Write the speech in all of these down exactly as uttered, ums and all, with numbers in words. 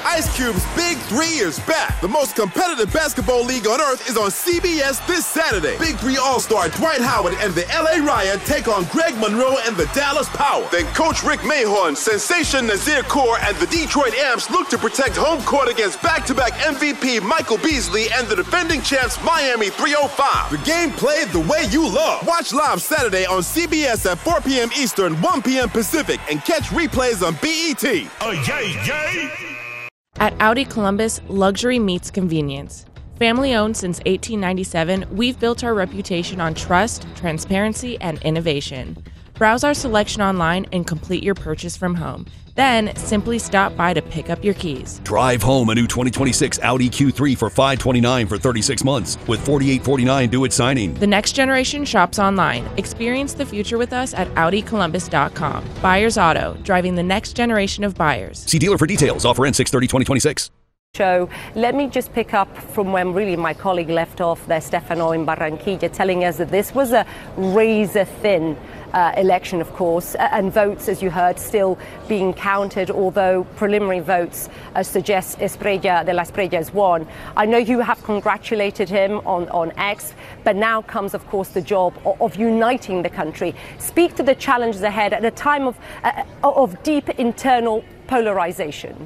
Ice Cube's Big Three is back. The most competitive basketball league on earth is on C B S this Saturday. Big Three All-Star Dwight Howard and the L A Riot take on Greg Monroe and the Dallas Power. Then Coach Rick Mahorn, Sensation Nazir Kaur, and the Detroit Amps look to protect home court against back-to-back M V P Michael Beasley and the defending champs Miami three oh five. The game played the way you love. Watch live Saturday on C B S at four p.m. Eastern, one p.m. Pacific, and catch replays on B E T. Oh, yay, yay! At Audi Columbus, luxury meets convenience. Family owned since eighteen ninety-seven, we've built our reputation on trust, transparency, and innovation. Browse our selection online and complete your purchase from home. Then, simply stop by to pick up your keys. Drive home a new twenty twenty-six Audi Q three for five hundred twenty-nine dollars for thirty-six months with forty-eight forty-nine due at signing. The next generation shops online. Experience the future with us at Audi Columbus dot com. Buyers Auto, driving the next generation of buyers. See dealer for details. Offer ends six thirty twenty twenty-six. Show. Let me just pick up from when really my colleague left off there, Stefano in Barranquilla, telling us that this was a razor-thin uh, election, of course, and votes, as you heard, still being counted, although preliminary votes uh, suggest Espriella, de la Espriella has won. I know you have congratulated him on, on X, but now comes, of course, the job of, of uniting the country. Speak to the challenges ahead at a time of, uh, of deep internal polarization.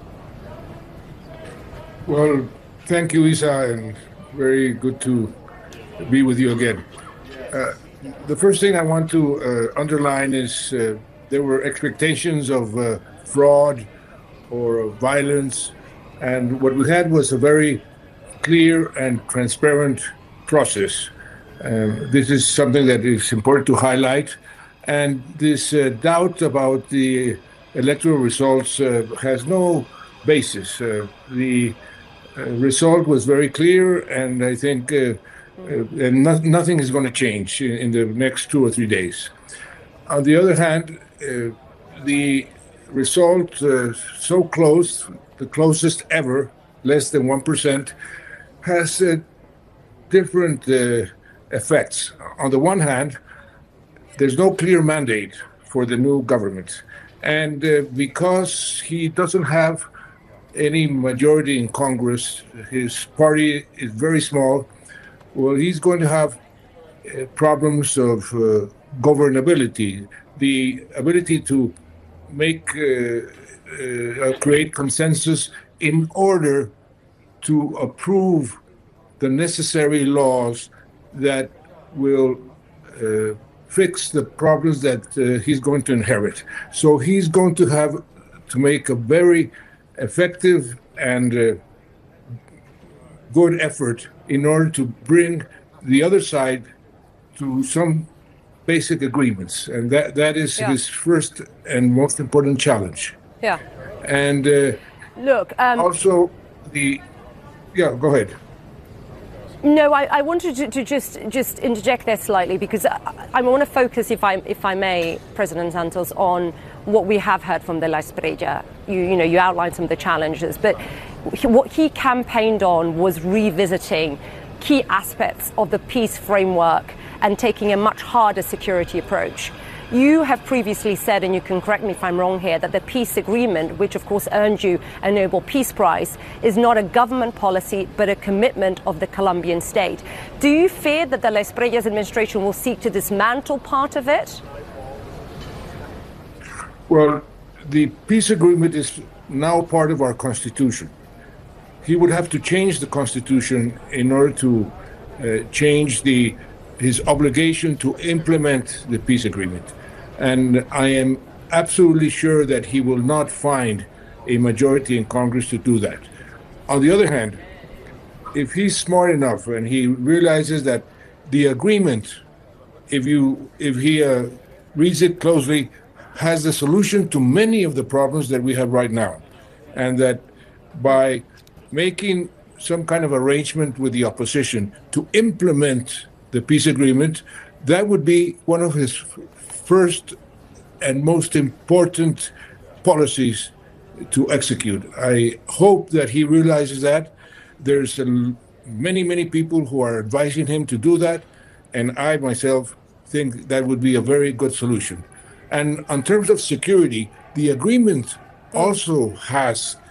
Well, thank you, Isa, and very good to be with you again. Uh, the first thing I want to uh, underline is uh, there were expectations of uh, fraud or of violence, and what we had was a very clear and transparent process. Uh, this is something that is important to highlight, and this uh, doubt about the electoral results uh, has no basis. Uh, the Uh, result was very clear, and I think uh, uh, and no, nothing is going to change in, in the next two or three days. On the other hand, uh, the result uh, so close, the closest ever, less than one percent, has uh, different uh, effects. On the one hand, there's no clear mandate for the new government, and uh, because he doesn't have any majority in Congress, his party is very small, well, he's going to have uh, problems of uh, governability, the ability to make, uh, uh, create consensus in order to approve the necessary laws that will uh, fix the problems that uh, he's going to inherit. So he's going to have to make a very effective and uh, good effort in order to bring the other side to some basic agreements, and that that is yeah. his first and most important challenge. Yeah. And uh, look, um, also the yeah. Go ahead. No, I, I wanted to, to just just interject there slightly because I, I want to focus, if I if I may, President Santos, on what we have heard from de la Espriella. You you know you outlined some of the challenges, but he, what he campaigned on was revisiting key aspects of the peace framework and taking a much harder security approach. You have previously said, and you can correct me if I'm wrong here, that the peace agreement, which of course earned you a Nobel Peace Prize, is not a government policy but a commitment of the Colombian state. Do you fear that de la Espriella's administration will seek to dismantle part of it? Well, the peace agreement is now part of our constitution. He would have to change the constitution in order to uh, change the his obligation to implement the peace agreement. And I am absolutely sure that he will not find a majority in Congress to do that. On the other hand, if he's smart enough and he realizes that the agreement, if you if he uh, reads it closely, has the solution to many of the problems that we have right now, and that by making some kind of arrangement with the opposition to implement the peace agreement, that would be one of his first and most important policies to execute. I hope that he realizes that. There's a, many, many people who are advising him to do that, and I myself think that would be a very good solution. And in terms of security, the agreement also has